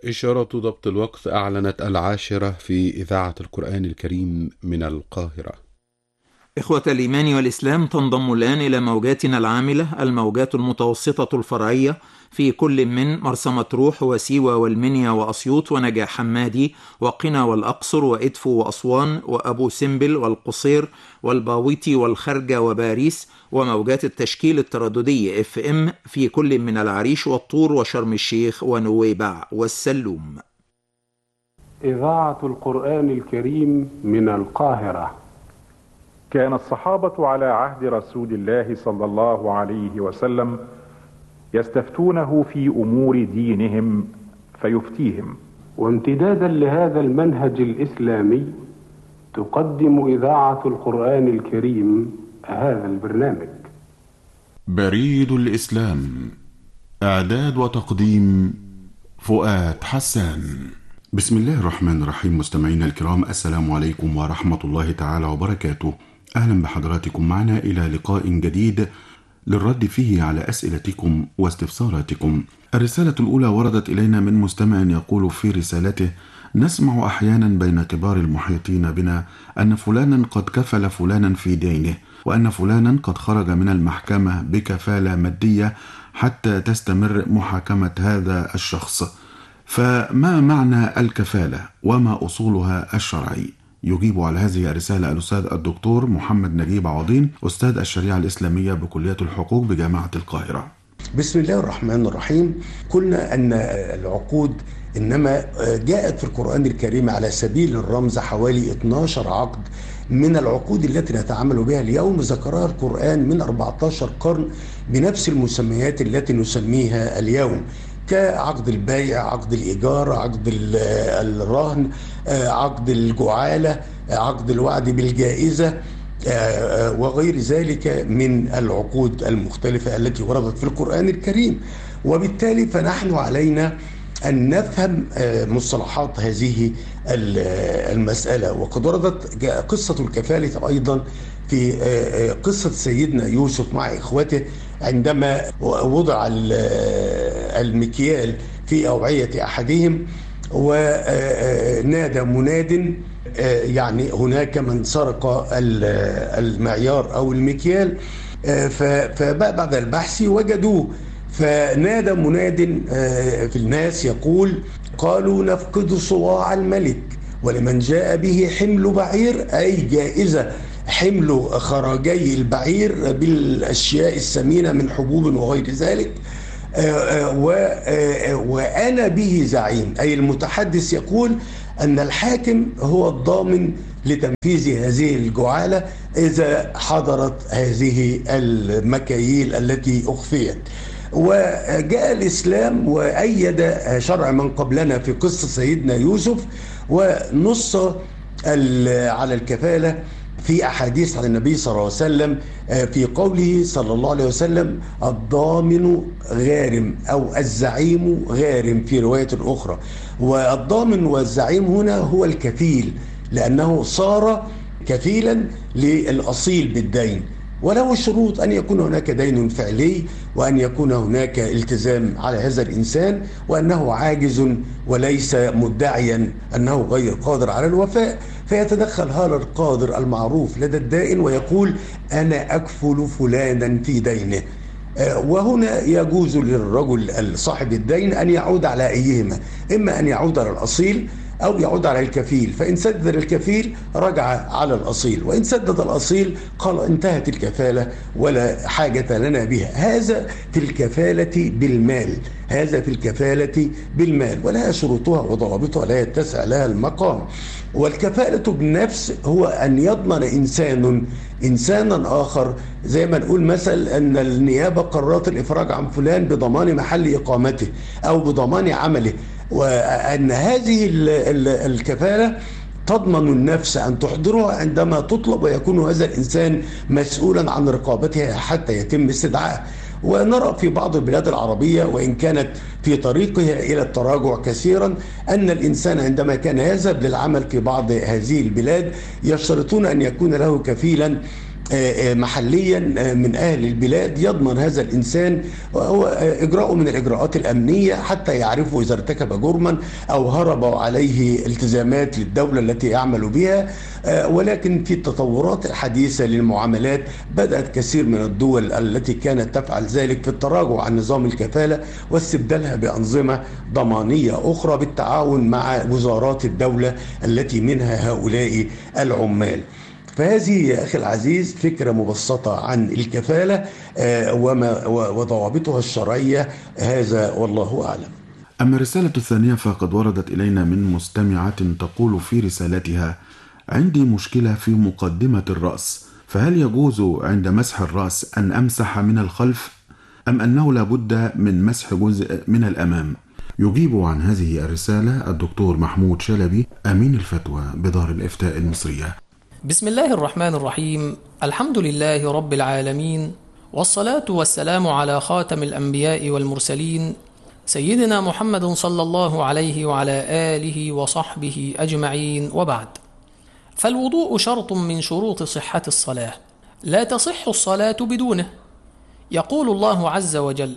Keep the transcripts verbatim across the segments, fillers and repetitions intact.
إشارة ضبط الوقت أعلنت العاشرة في إذاعة القرآن الكريم من القاهرة. إخوة الإيمان والإسلام، تنضم الآن إلى موجاتنا العاملة الموجات المتوسطة الفرعية في كل من مرسى مطروح وسيوة والمنيا وأسيوط ونجع حمادي وقنا والأقصر وإدفو وأسوان وأبو سمبل والقصير والباويتي والخرجة وباريس، وموجات التشكيل الترددي اف ام في كل من العريش والطور وشرم الشيخ ونويبع والسلوم. إذاعة القرآن الكريم من القاهرة. كان الصحابة على عهد رسول الله صلى الله عليه وسلم يستفتونه في أمور دينهم فيفتيهم، وامتدادا لهذا المنهج الإسلامي تقدم إذاعة القرآن الكريم هذا البرنامج. بريد الإسلام، إعداد وتقديم فؤاد حسان. بسم الله الرحمن الرحيم. مستمعينا الكرام، السلام عليكم ورحمة الله تعالى وبركاته. أهلا بحضراتكم معنا إلى لقاء جديد للرد فيه على أسئلتكم واستفساراتكم. الرسالة الأولى وردت إلينا من مستمع يقول في رسالته: نسمع أحيانا بين كبار المحيطين بنا أن فلانا قد كفل فلانا في دينه، وأن فلانا قد خرج من المحكمة بكفالة مادية حتى تستمر محاكمة هذا الشخص، فما معنى الكفالة وما أصولها الشرعي؟ يجيب على هذه الرسالة الأستاذ الدكتور محمد نجيب عوضين، أستاذ الشريعة الإسلامية بكلية الحقوق بجامعة القاهرة. بسم الله الرحمن الرحيم. قلنا أن العقود إنما جاءت في القرآن الكريم على سبيل الرمز حوالي اثني عشر عقد من العقود التي نتعامل بها اليوم، ذكرها القرآن من أربعة عشر قرن بنفس المسميات التي نسميها اليوم، كعقد البيع، عقد الإيجار، عقد الرهن، عقد الجعالة، عقد الوعد بالجائزة، وغير ذلك من العقود المختلفة التي وردت في القرآن الكريم. وبالتالي فنحن علينا أن نفهم مصطلحات هذه المسألة. وقد وردت قصة الكفالة أيضا في قصة سيدنا يوسف مع إخوته عندما وضع المكيال في أوعية أحدهم ونادى مناد، يعني هناك من سرق المعيار أو المكيال، فبعد البحث وجدوه، فنادى مناد في الناس يقول: قالوا نفقد صواع الملك ولمن جاء به حمل بعير، أي جائزة حمل خراجي البعير بالأشياء الثمينة من حبوب وغير ذلك، وأنا به زعيم، أي المتحدث يقول أن الحاكم هو الضامن لتنفيذ هذه الجعالة إذا حضرت هذه المكاييل التي أخفيت. وجاء الإسلام وأيد شرع من قبلنا في قصة سيدنا يوسف، ونص على الكفالة في أحاديث عن النبي صلى الله عليه وسلم في قوله صلى الله عليه وسلم: الضامن غارم أو الزعيم غارم في رواية أخرى. والضامن والزعيم هنا هو الكفيل، لأنه صار كفيلا للأصيل بالدين، وله شروط: أن يكون هناك دين فعلي، وأن يكون هناك التزام على هذا الإنسان، وأنه عاجز وليس مدعيا أنه غير قادر على الوفاء، فيتدخل هذا القادر المعروف لدى الدائن ويقول: أنا أكفل فلانا في دينه. وهنا يجوز للرجل صاحب الدين أن يعود على أيهما، إما أن يعود على الأصيل أو يعود على الكفيل، فإن سدد الكفيل رجع على الأصيل، وإن سدد الأصيل قال انتهت الكفالة ولا حاجة لنا بها. هذا في الكفالة بالمال، هذا في الكفالة بالمال، ولها شروطها وضوابطها لا يتسع لها المقام. والكفالة بالنفس هو أن يضمن إنسان إنسانا آخر، زي ما نقول مثلا أن النيابة قررت الإفراج عن فلان بضمان محل إقامته أو بضمان عمله، وأن هذه الكفالة تضمن النفس أن تحضرها عندما تطلب، ويكون هذا الإنسان مسؤولا عن رقابتها حتى يتم استدعائها. ونرى في بعض البلاد العربية، وإن كانت في طريقها إلى التراجع كثيرا، أن الإنسان عندما كان يذهب للعمل في بعض هذه البلاد يشترطون أن يكون له كفيلا محليا من أهل البلاد يضمن هذا الإنسان إجراءه من الإجراءات الأمنية حتى يعرفوا إذا ارتكب جرما أو هرب عليه التزامات للدولة التي يعمل بها. ولكن في التطورات الحديثة للمعاملات بدأت كثير من الدول التي كانت تفعل ذلك في التراجع عن نظام الكفالة واستبدالها بأنظمة ضمانية أخرى بالتعاون مع وزارات الدولة التي منها هؤلاء العمال. فهذه يا أخي العزيز فكرة مبسطة عن الكفالة وما وضوابطها الشرعية، هذا والله أعلم. أما الرسالة الثانية فقد وردت إلينا من مستمعة تقول في رسالتها: عندي مشكلة في مقدمة الرأس، فهل يجوز عند مسح الرأس أن أمسح من الخلف أم أنه لابد من مسح جزء من الأمام؟ يجيب عن هذه الرسالة الدكتور محمود شلبي أمين الفتوى بدار الإفتاء المصرية. بسم الله الرحمن الرحيم، الحمد لله رب العالمين، والصلاة والسلام على خاتم الأنبياء والمرسلين سيدنا محمد صلى الله عليه وعلى آله وصحبه أجمعين، وبعد. فالوضوء شرط من شروط صحة الصلاة، لا تصح الصلاة بدونه. يقول الله عز وجل: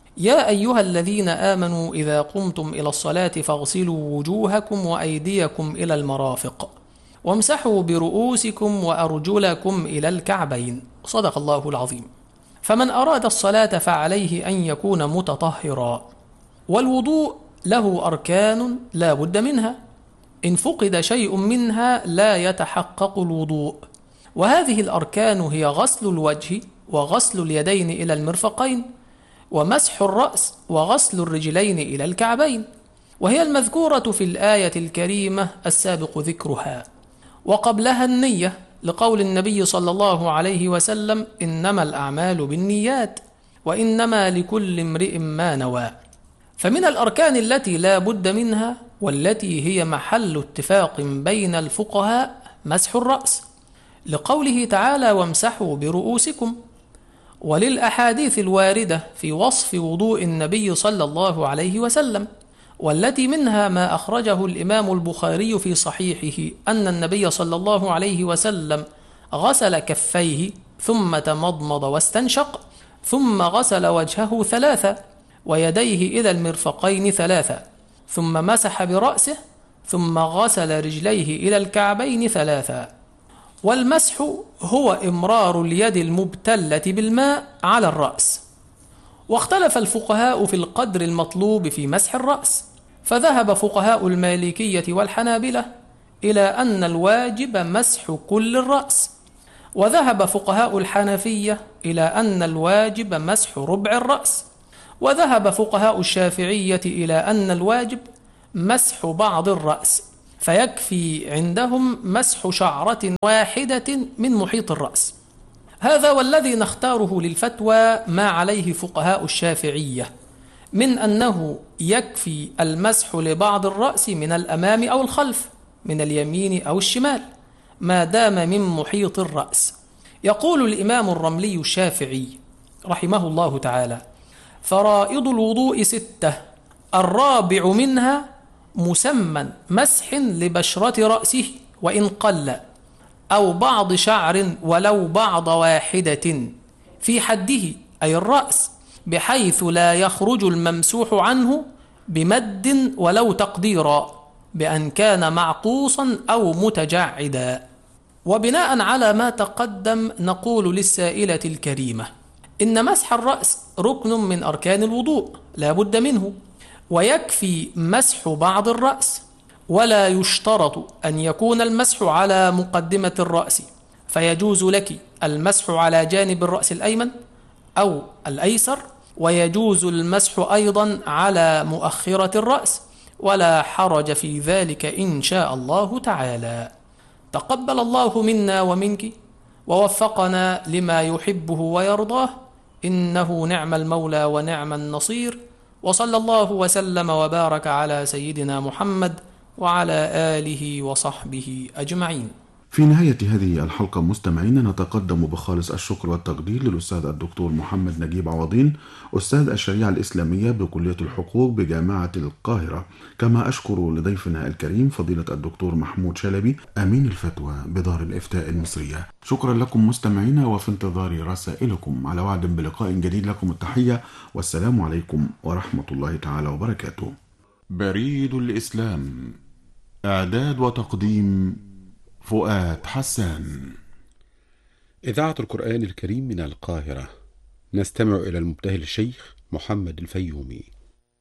يا أيها الذين آمنوا إذا قمتم إلى الصلاة فاغسلوا وجوهكم وأيديكم إلى المرافق وامسحوا برؤوسكم وأرجلكم إلى الكعبين. صدق الله العظيم. فمن أراد الصلاة فعليه أن يكون متطهرا، والوضوء له أركان لا بد منها، إن فقد شيء منها لا يتحقق الوضوء. وهذه الأركان هي غسل الوجه وغسل اليدين إلى المرفقين ومسح الرأس وغسل الرجلين إلى الكعبين، وهي المذكورة في الآية الكريمة السابق ذكرها. وقبلها النية، لقول النبي صلى الله عليه وسلم: إنما الأعمال بالنيات وإنما لكل امرئ ما نوى. فمن الأركان التي لا بد منها والتي هي محل اتفاق بين الفقهاء مسح الرأس، لقوله تعالى: وامسحوا برؤوسكم، وللأحاديث الواردة في وصف وضوء النبي صلى الله عليه وسلم، والتي منها ما أخرجه الإمام البخاري في صحيحه أن النبي صلى الله عليه وسلم غسل كفيه ثم تمضمض واستنشق، ثم غسل وجهه ثلاثة ويديه إلى المرفقين ثلاثة، ثم مسح برأسه، ثم غسل رجليه إلى الكعبين ثلاثة. والمسح هو إمرار اليد المبتلة بالماء على الرأس. واختلف الفقهاء في القدر المطلوب في مسح الرأس، فذهب فقهاء المالكية والحنابلة إلى أن الواجب مسح كل الرأس، وذهب فقهاء الحنفية إلى أن الواجب مسح ربع الرأس، وذهب فقهاء الشافعية إلى أن الواجب مسح بعض الرأس، فيكفي عندهم مسح شعرة واحدة من محيط الرأس. هذا والذي نختاره للفتوى ما عليه فقهاء الشافعية من أنه يكفي المسح لبعض الرأس من الأمام أو الخلف، من اليمين أو الشمال، ما دام من محيط الرأس. يقول الإمام الرملي الشافعي رحمه الله تعالى: فرائض الوضوء ستة، الرابع منها مسمى مسح لبشرة رأسه وإن قل، أو بعض شعر ولو بعض واحدة في حده أي الرأس، بحيث لا يخرج الممسوح عنه بمد ولو تقديرا، بأن كان معقوصا أو متجعدا. وبناء على ما تقدم نقول للسائلة الكريمة إن مسح الرأس ركن من أركان الوضوء لا بد منه، ويكفي مسح بعض الرأس، ولا يشترط أن يكون المسح على مقدمة الرأس، فيجوز لك المسح على جانب الرأس الأيمن أو الأيسر، ويجوز المسح أيضا على مؤخرة الرأس، ولا حرج في ذلك إن شاء الله تعالى. تقبل الله منا ومنك، ووفقنا لما يحبه ويرضاه، إنه نعم المولى ونعم النصير. وصلى الله وسلم وبارك على سيدنا محمد وعلى آله وصحبه أجمعين. في نهاية هذه الحلقة مستمعينا نتقدم بخالص الشكر والتقدير للأستاذ الدكتور محمد نجيب عوضين أستاذ الشريعة الإسلامية بكلية الحقوق بجامعة القاهرة، كما أشكر لضيفنا الكريم فضيلة الدكتور محمود شلبي أمين الفتوى بدار الإفتاء المصرية. شكرا لكم مستمعينا، وفي انتظار رسائلكم. على وعد بلقاء جديد، لكم التحية والسلام عليكم ورحمة الله تعالى وبركاته. بريد الإسلام، إعداد وتقديم فؤاد حسان. إذاعة القرآن الكريم من القاهرة، نستمع إلى المبتهل الشيخ محمد الفيومي.